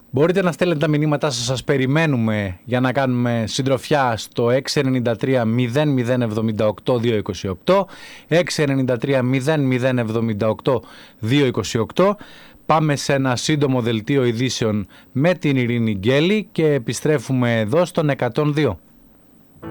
Μπορείτε να στέλνετε τα μηνύματά σας, σας περιμένουμε για να κάνουμε συντροφιά στο 693 0078 228, 693 0078 228. Πάμε σε ένα σύντομο δελτίο ειδήσεων με την Ειρήνη Γκέλη και επιστρέφουμε εδώ στον 102.